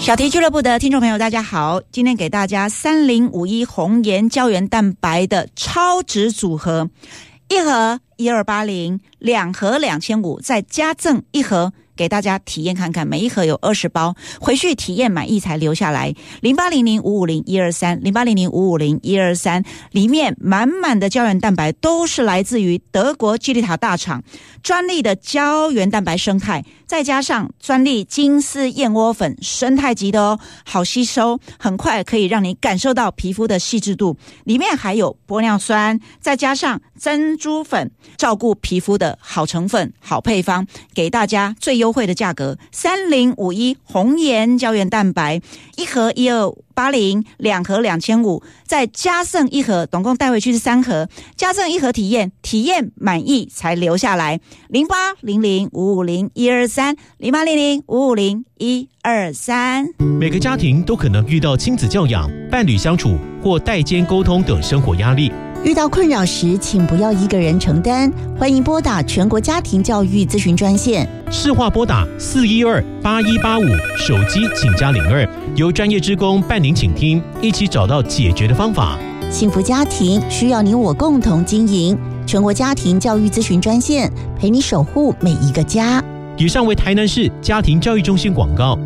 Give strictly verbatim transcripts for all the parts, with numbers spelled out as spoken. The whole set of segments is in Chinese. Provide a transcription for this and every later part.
小题俱乐部的听众朋友大家好，今天给大家三零五一红颜胶原蛋白的超值组合，一盒一二八零，两盒两千五，再加赠一盒给大家体验看看，每一盒有二十包，回去体验满意才留下来。零八零零五五零一二三，零八零零五五零一二三，里面满满的胶原蛋白都是来自于德国基利塔大厂专利的胶原蛋白生态，再加上专利金丝燕窝粉，生态级的哦，好吸收，很快可以让你感受到皮肤的细致度。里面还有玻尿酸，再加上珍珠粉，照顾皮肤的好成分、好配方，给大家最优惠的价格，三零五一红颜胶原蛋白，一盒一二八零，两盒两千五，再加赠一盒，总共带回去是三盒，加赠一盒体验，体验满意才留下来。零八零零五五零一二三，零八零零五五零一二三。 每个家庭都可能遇到亲子教养、伴侣相处或代间沟通等生活压力。 遇到困扰时，请不要一个人承担，欢迎拨打全国家庭教育咨询专线， 市话拨打四一二八一八五，手机请加零二，由专业志工伴您倾听，一起找到解决的方法。 幸福家庭需要你我共同经营，全国家庭教育咨询专线，陪你守护每一个家。 以上为台南市家庭教育中心广告。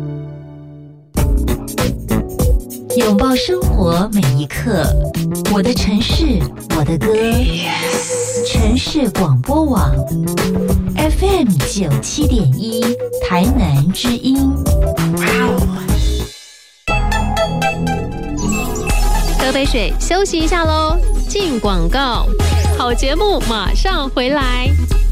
拥抱生活每一刻，我的城市，我的歌， yes. 城市广播网 F M 九七点一，台南之音。 喝杯水，休息一下喽。进广告，好节目马上回来。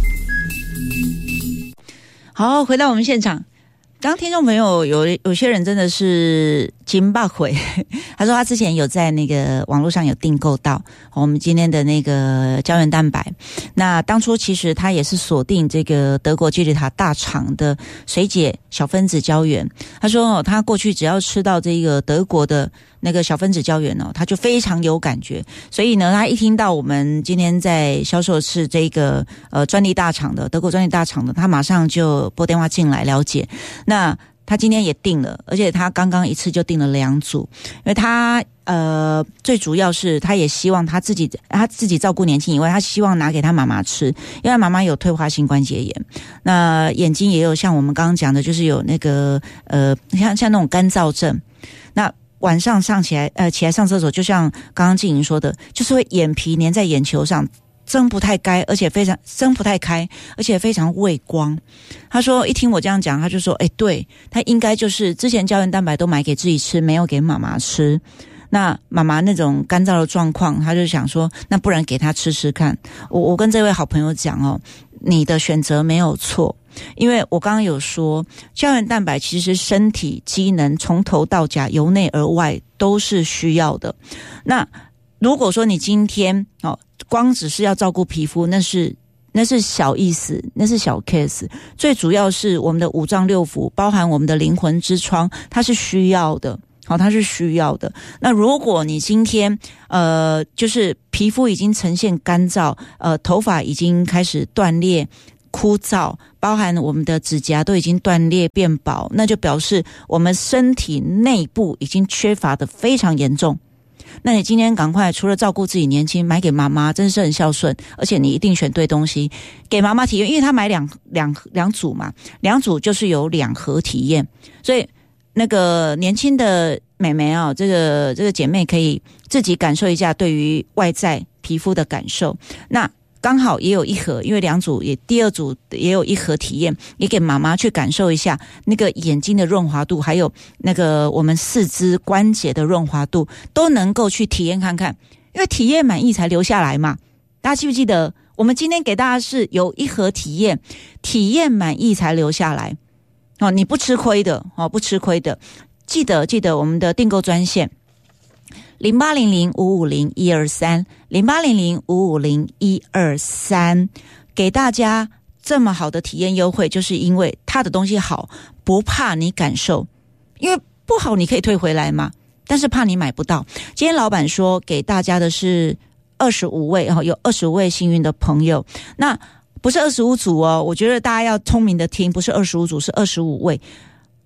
好，回到我们现场。刚听众朋友有有些人真的是金爆回，他说他之前有在那个网络上有订购到我们今天的那个胶原蛋白，那当初其实他也是锁定这个德国基利塔大厂的水解小分子胶原，他说哦，他过去只要吃到这个德国的那个小分子胶原哦，他就非常有感觉，所以呢，他一听到我们今天在销售是这个呃专利大厂的德国专利大厂的，他马上就拨电话进来了解。那他今天也订了，而且他刚刚一次就订了两组，因为他呃最主要是他也希望他自己他自己照顾年轻以外，他希望拿给他妈妈吃，因为妈妈有退化性关节炎，那眼睛也有像我们刚刚讲的，就是有那个呃像像那种干燥症，那晚上上起来呃起来上厕所，就像刚刚静莹说的，就是会眼皮粘在眼球上。睁不太开，而且非常睁不太开，而且非常畏光。他说一听我这样讲，他就说哎，对，他应该就是之前胶原蛋白都买给自己吃，没有给妈妈吃，那妈妈那种干燥的状况，他就想说那不然给他吃吃看。我我跟这位好朋友讲哦，你的选择没有错，因为我刚刚有说胶原蛋白其实身体机能从头到脚由内而外都是需要的。那如果说你今天哦光只是要照顾皮肤，那是那是小意思，那是小 case。最主要是我们的五脏六腑，包含我们的灵魂之窗，它是需要的，好，它是需要的。那如果你今天呃，就是皮肤已经呈现干燥，呃，头发已经开始断裂、枯燥，包含我们的指甲都已经断裂变薄，那就表示我们身体内部已经缺乏的非常严重。那你今天赶快除了照顾自己年轻，买给妈妈，真是很孝顺，而且你一定选对东西，给妈妈体验，因为她买两两两组嘛，两组就是有两盒体验，所以那个年轻的妹妹啊，这个这个姐妹可以自己感受一下对于外在皮肤的感受。那刚好也有一盒，因为两组也第二组也有一盒体验，也给妈妈去感受一下那个眼睛的润滑度，还有那个我们四肢关节的润滑度，都能够去体验看看，因为体验满意才留下来嘛。大家记不记得我们今天给大家是有一盒体验，体验满意才留下来哦，你不吃亏的哦，不吃亏的。记得记得我们的订购专线零八零零五五零一二三，零八零零五五零一二三，给大家这么好的体验优惠，就是因为他的东西好，不怕你感受，因为不好你可以退回来嘛，但是怕你买不到。今天老板说给大家的是二十五位，有二十五位幸运的朋友，那不是二十五组哦，我觉得大家要聪明的听，不是二十五组，是二十五位。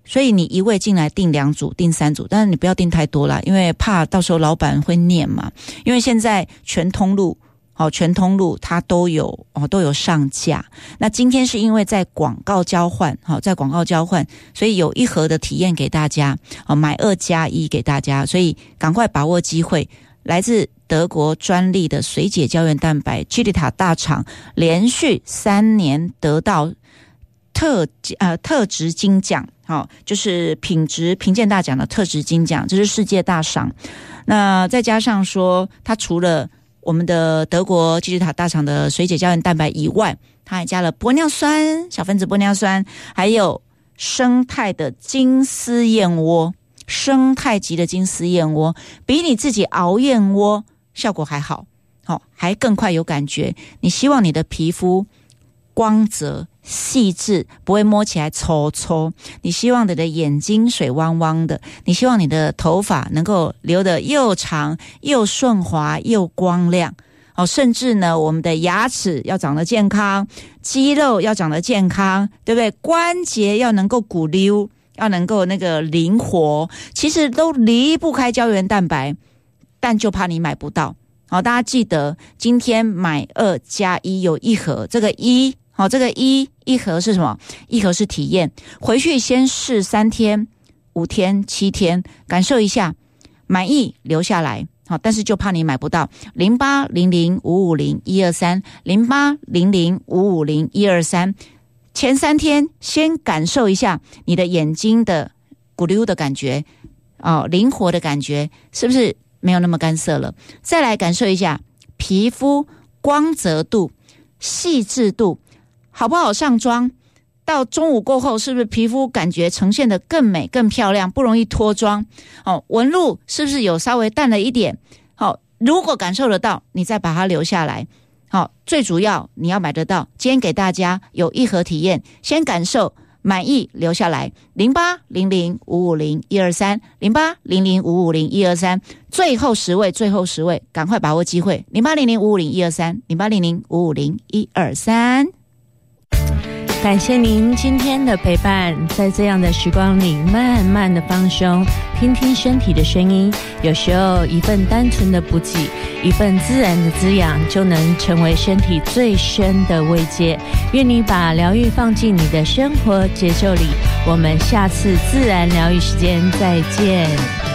所以你一位进来订两组订三组，但是你不要订太多啦，因为怕到时候老板会念嘛。因为现在全通路哦，全通路它都有哦都有上架。那今天是因为在广告交换，好、哦，在广告交换，所以有一盒的体验给大家，哦，买二加一给大家，所以赶快把握机会。来自德国专利的水解胶原蛋白 Chilita 大厂，连续三年得到特呃特质金奖，好、哦，就是品质评鉴大奖的特质金奖，这是世界大赏。那再加上说，它除了我们的德国基塔大厂的水解胶原蛋白以外，它还加了玻尿酸、小分子玻尿酸，还有生态的金丝燕窝，生态级的金丝燕窝，比你自己熬燕窝效果还好，哦，还更快有感觉。你希望你的皮肤光泽细致，不会摸起来抽抽，你希望你的眼睛水汪汪的，你希望你的头发能够留得又长又顺滑又光亮，哦，甚至呢我们的牙齿要长得健康，肌肉要长得健康，对不对？关节要能够骨溜，要能够那个灵活，其实都离不开胶原蛋白，但就怕你买不到。好，大家记得今天买二加一有一盒，这个一好，这个一一盒是什么？一盒是体验，回去先试三天、五天、七天，感受一下，满意留下来。好，但是就怕你买不到。零八零零五五零一二三，零八零零五五零一二三。前三天先感受一下你的眼睛的骨溜的感觉，哦，灵活的感觉，是不是没有那么干涩了？再来感受一下皮肤光泽度、细致度。好不好上妆？到中午过后，是不是皮肤感觉呈现得更美、更漂亮，不容易脱妆？哦，纹路是不是有稍微淡了一点？好、哦，如果感受得到，你再把它留下来。好、哦，最主要你要买得到。今天给大家有一盒体验，先感受，满意留下来。零八零零五五零一二三，零八零零五五零一二三，最后十位，最后十位，赶快把握机会。零八零零五五零一二三，零八零零五五零一二三。 感谢您今天的陪伴，在这样的时光里慢慢的放松，听听身体的声音，有时候一份单纯的补给，一份自然的滋养，就能成为身体最深的慰藉。愿你把疗愈放进你的生活节奏里，我们下次自然疗愈时间再见。